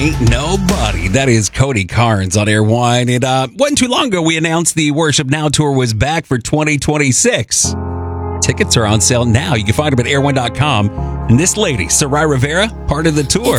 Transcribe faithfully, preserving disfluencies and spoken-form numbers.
Ain't Nobody. That is Cody Carnes on Air One. And uh, wasn't too long ago we announced the Worship Now tour was back for twenty twenty-six. Tickets are on sale now. You can find them at air one dot com. And this lady, Sarai Rivera, part of the tour.